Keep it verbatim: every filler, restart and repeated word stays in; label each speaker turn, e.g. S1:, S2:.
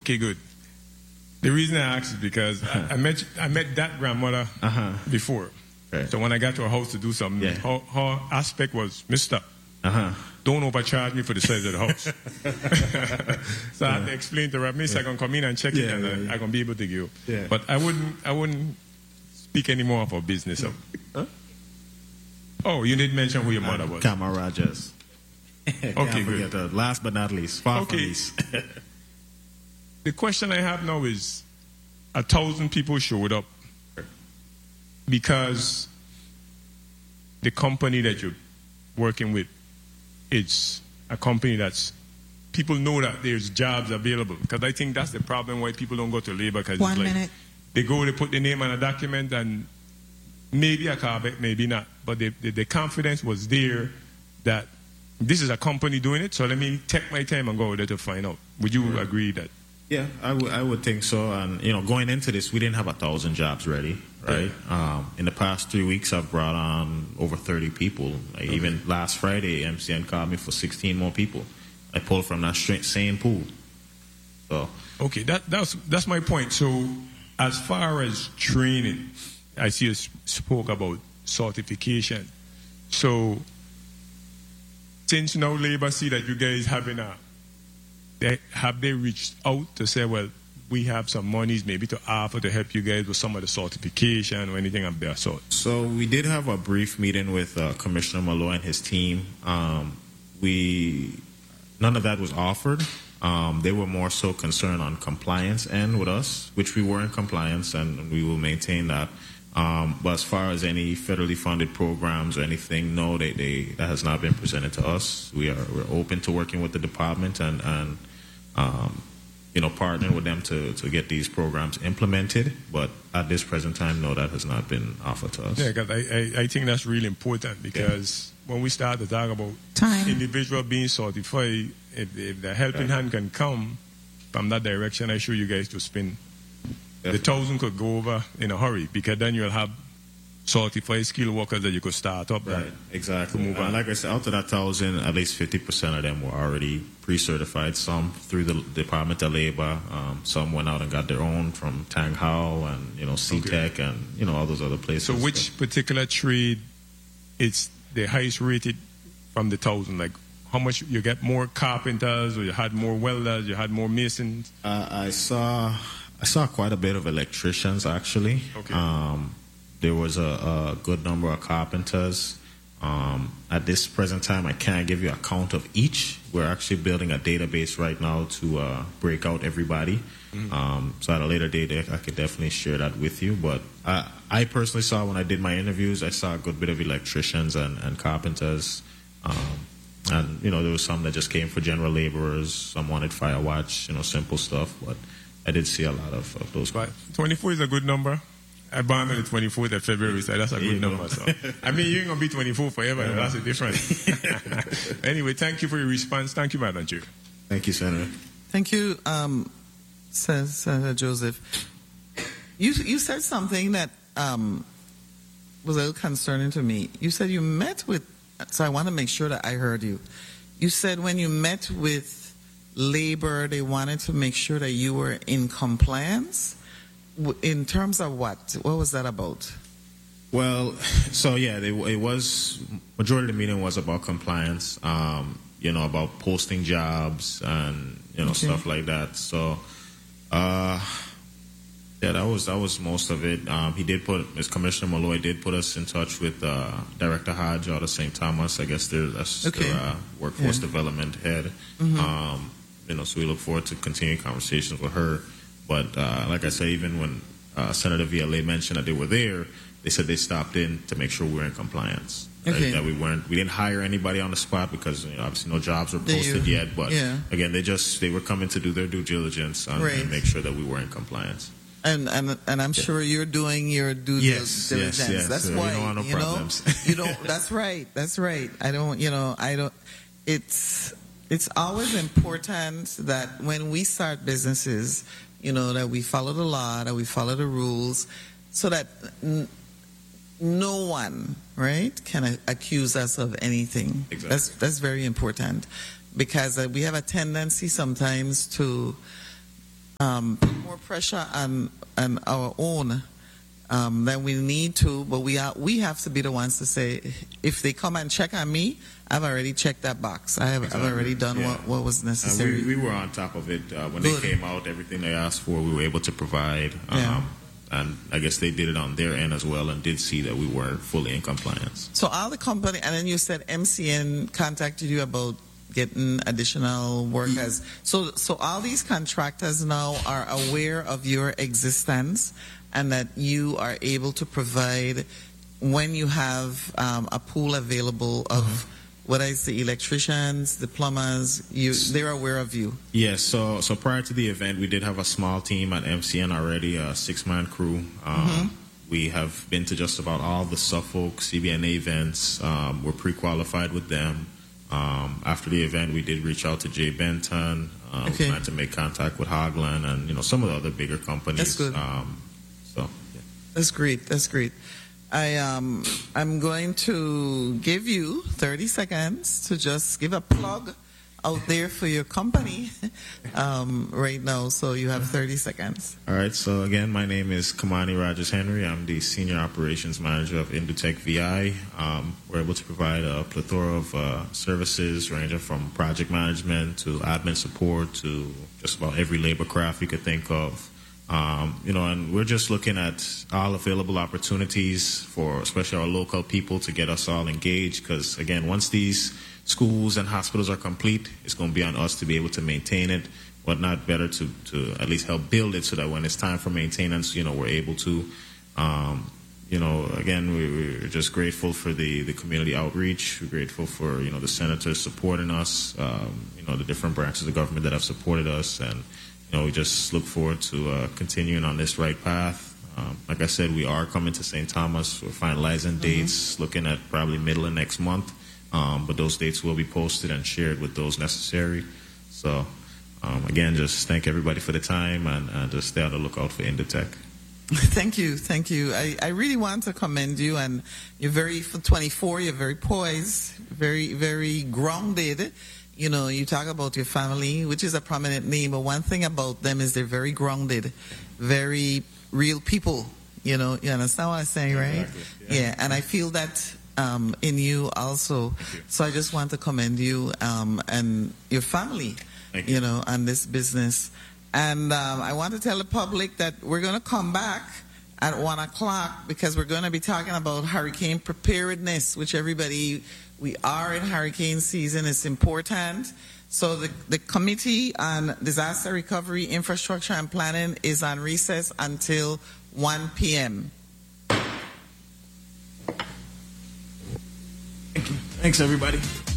S1: Okay, good. The reason I asked is because uh-huh. I, I met I met that grandmother uh-huh. before. Right. So when I got to her house to do something, yeah. her, her aspect was, Mister, uh-huh. don't overcharge me for the size of the house. So yeah. I had to explain to her, Mister, yeah. I can come in and check yeah, it, and yeah, yeah. I can be able to give. Yeah. But I wouldn't I wouldn't speak anymore of our business. So. Huh? Oh, you did mention who your mother was.
S2: Kama Rajas.
S1: Okay, good.
S2: Her. Last but not least, far okay. from least.
S1: The question I have now is, a thousand people showed up because the company that you're working with, it's a company that's, people know that there's jobs available. Because I think that's the problem why people don't go to labor. Cause
S3: One
S1: it's like,
S3: minute.
S1: They go, they put their name on a document, and maybe I can bet, maybe not. But the, the, the confidence was there that this is a company doing it, so let me take my time and go there to find out. Would you
S2: right.
S1: agree that?
S2: Yeah, I, w- I would think so. And, you know, going into this, we didn't have a thousand jobs ready, right? Yeah. Um, in the past three weeks, I've brought on over thirty people. Like okay. Even last Friday, M C N called me for sixteen more people. I pulled from that straight, same pool. So
S1: okay, that, that's, that's my point. So as far as training, I see you spoke about certification. So since now Labor see that you guys having a, they, have they reached out to say, well, we have some monies maybe to offer to help you guys with some of the certification or anything of that sort?
S2: So we did have a brief meeting with uh, Commissioner Malloy and his team. Um, we none of that was offered. Um, they were more so concerned on compliance end with us, which we were in compliance, and we will maintain that. Um, but as far as any federally funded programs or anything, no, they, they, that has not been presented to us. We are we're open to working with the department and, and um, you know, partnering with them to, to get these programs implemented. But at this present time, no, that has not been offered to us.
S1: Yeah, because I, I, I think that's really important because yeah. when we start to talk about
S3: Time.
S1: individual being certified, if, if the helping yeah. hand can come from that direction, I show you guys to spin. The thousand could go over in a hurry because then you'll have certified skilled workers that you could start up.
S2: Right, exactly.
S1: Move
S2: and
S1: on.
S2: Like I said, out of that thousand, at least fifty percent of them were already pre-certified. Some through the Department of Labor. Um, some went out and got their own from Tang Hao and you know C Tech okay. and you know all those other places.
S1: So, which particular trade is the highest rated from the thousand? Like, how much you get more carpenters, or you had more welders, you had more masons?
S2: Uh, I saw. I saw quite a bit of electricians, actually.
S1: Okay.
S2: Um, there was a, a good number of carpenters. Um, at this present time, I can't give you a count of each. We're actually building a database right now to uh, break out everybody. Mm-hmm. Um, so at a later date, I could definitely share that with you. But I, I personally saw, when I did my interviews, I saw a good bit of electricians and, and carpenters. Um, and, you know, there was some that just came for general laborers. Some wanted fire watch, you know, simple stuff. But I did see a lot of, of those.
S1: But twenty-four is a good number. I born on the twenty-fourth of February, so that's a good number. So. I mean, you ain't going to be twenty-four forever. Yeah. That's the difference. Anyway, thank you for your response. Thank you, Madam Chair.
S2: Thank you, Senator.
S3: Thank you, um, says Senator Joseph. You, you said something that um, was a little concerning to me. You said you met with, so I want to make sure that I heard you. You said when you met with Labor, they wanted to make sure that you were in compliance. In terms of what? What was that about?
S2: Well, so yeah, they, it was, majority of the meeting was about compliance, um, you know, about posting jobs and, you know, okay. stuff like that. So, uh, yeah, that was, that was most of it. Um, he did put, as Commissioner Malloy did put us in touch with uh, Director Hodge out of Saint Thomas. I guess they're, that's
S3: okay.
S2: their uh, workforce
S3: yeah.
S2: development head.
S3: Mm-hmm.
S2: Um, you know, so we look forward to continuing conversations with her. But uh, like I said, even when uh, Senator Viale mentioned that they were there, they said they stopped in to make sure we were in compliance. Right?
S3: Okay.
S2: That we weren't, we didn't hire anybody on the spot because you know, obviously no jobs were posted
S3: you,
S2: yet. But
S3: yeah.
S2: again, they just they were coming to do their due diligence and,
S3: right.
S2: and make sure that we were in compliance.
S3: And and and I'm yeah. sure you're doing your due
S2: yes,
S3: diligence.
S2: Yes, yes.
S3: That's
S2: so
S3: why
S2: we don't want no
S3: you
S2: problems.
S3: know you don't. That's right. That's right. I don't. You know. I don't. It's it's always important that when we start businesses, you know, that we follow the law, that we follow the rules, so that n- no one, right, can a- accuse us of anything.
S2: Exactly.
S3: That's that's very important because uh, we have a tendency sometimes to um, put more pressure on, on our own um, than we need to, but we are we have to be the ones to say, if they come and check on me, I've already checked that box. I have exactly. I've already done yeah. what, what was necessary.
S2: Uh, we, we were on top of it uh, when Good. They came out. Everything they asked for, we were able to provide. Um, yeah. And I guess they did it on their end as well and did see that we were fully in compliance.
S3: So all the company, and then you said M C N contacted you about getting additional workers. Mm-hmm. So, so all these contractors now are aware of your existence and that you are able to provide when you have um, a pool available of mm-hmm. what is the electricians, the plumbers, you, they're aware of you.
S2: Yes, so so prior to the event, we did have a small team at M C N already, a six-man crew. Um, mm-hmm. We have been to just about all the Suffolk C B N A events. Um, we're pre-qualified with them. Um, after the event, we did reach out to Jay Benton. Um, okay. We planned to make contact with Hogland and, you know, some of the other bigger companies.
S3: That's good.
S2: Um, so, yeah.
S3: That's great. That's great. I um I'm going to give you thirty seconds to just give a plug out there for your company um, right now. So you have thirty seconds.
S2: All right. So again, my name is Kamani Rogers Henry. I'm the Senior Operations Manager of Indutech V I. Um, we're able to provide a plethora of uh, services ranging from project management to admin support to just about every labor craft you could think of. Um, you know, and we're just looking at all available opportunities for especially our local people to get us all engaged because, again, once these schools and hospitals are complete, it's going to be on us to be able to maintain it. What not better to, to at least help build it so that when it's time for maintenance, you know, we're able to. Um, you know, again, we, we're just grateful for the, the community outreach. We're grateful for, you know, the senators supporting us, um, you know, the different branches of government that have supported us. And, you know, we just look forward to uh, continuing on this right path. Um, like I said, we are coming to Saint Thomas. We're finalizing mm-hmm. dates, looking at probably middle of next month. Um, but those dates will be posted and shared with those necessary. So, um, again, just thank everybody for the time and uh, just stay on the lookout for Indutech.
S3: Thank you, thank you. I, I really want to commend you, and you're very, for twenty-four, you're very poised, very, very grounded. You know, you talk about your family, which is a prominent name, but one thing about them is they're very grounded, very real people. You know, you understand what I'm saying, right? Exactly. Yeah. yeah, and I feel that um, in you also. You. So I just want to commend you um, and your family, you. you know, on this business. And um, I want to tell the public that we're going to come back at one o'clock because we're going to be talking about hurricane preparedness, which everybody, we are in hurricane season. It's important. So the, the Committee on Disaster Recovery, Infrastructure and Planning is on recess until one p m
S2: Thank you. Thanks, everybody.